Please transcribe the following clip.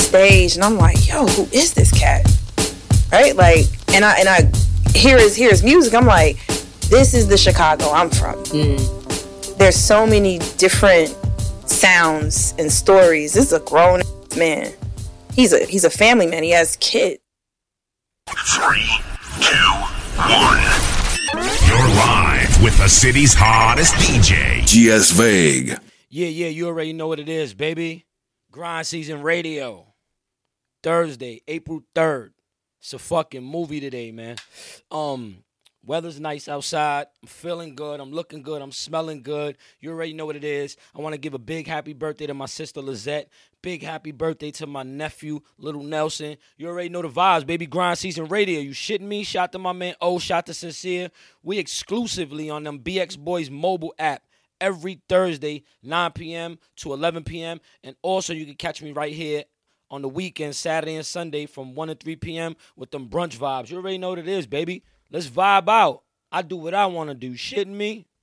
stage, and I'm like, yo, who is this cat? Right? Like, and I hear his music. I'm like, this is the Chicago I'm from. There's so many different sounds and stories. This is a grown man. He's a family man. He has kids. 3, 2, 1. You're live with the city's hottest DJ, GS Vague. Yeah, you already know what it is, baby. Grind Season Radio. Thursday, April 3rd. It's a fucking movie today, man. Weather's nice outside. I'm feeling good. I'm looking good. I'm smelling good. You already know what it is. I want to give a big happy birthday to my sister Lizette. Big happy birthday to my nephew, Little Nelson. You already know the vibes, baby. Grind Season Radio. You shitting me? Shout to my man O. Shout to Sincere. We exclusively on them BX Boys mobile app every Thursday, 9 p.m. to 11 p.m. And also you can catch me right here on the weekend, Saturday and Sunday from 1 to 3 p.m. with them brunch vibes. You already know what it is, baby. Let's vibe out. I do what I want to do. Shitting me?